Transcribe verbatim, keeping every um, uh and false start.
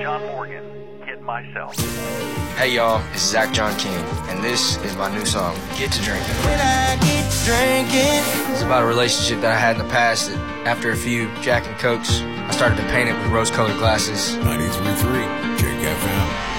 John Morgan, Kid Myself. Hey y'all, it's Zach John King, and this is my new song, Get to Drinking. When I get to drinking, It's about a relationship that I had in the past that after a few Jack and Cokes, I started to paint it with rose-colored glasses. ninety-three point three Jake F M.